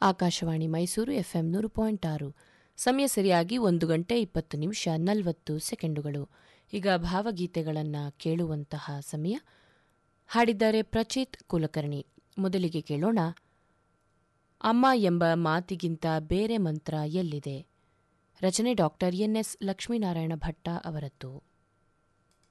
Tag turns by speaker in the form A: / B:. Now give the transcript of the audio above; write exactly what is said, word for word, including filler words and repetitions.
A: Akashvani Mysuru FM ನೂರು point ಆರು. ಸಮಯ ಸರಿಯಾಗಿ ಒಂದು ಗಂಟೆ ಇಪ್ಪತ್ತು ನಿಮಿಷ ನಲವತ್ತು ಸೆಕೆಂಡುಗಳು. ಈಗ ಭಾವಗೀತೆಗಳನ್ನು ಕೇಳುವಂತಹ ಸಮಯ. ಹಾಡಿದ್ದಾರೆ ಪ್ರಚೇತ್ ಕುಲಕರ್ಣಿ. ಮೊದಲಿಗೆ ಕೇಳೋಣ, ಅಮ್ಮ ಎಂಬ ಮಾತಿಗಿಂತ ಬೇರೆ ಮಂತ್ರ ಎಲ್ಲಿದೆ. ರಚನೆ doctor N S Lakshminarayana Bhatta ಅವರದ್ದು.